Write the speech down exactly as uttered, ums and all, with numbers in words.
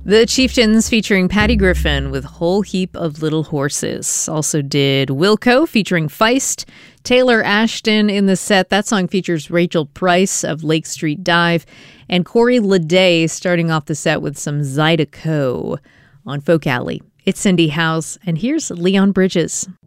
The Chieftains featuring Patty Griffin with Whole Heap of Little Horses. Also did Wilco featuring Feist. Taylor Ashton in the set. That song features Rachel Price of Lake Street Dive. And Corey Leday starting off the set with some Zydeco. On Folk Alley, it's Cindy House, and here's Leon Bridges.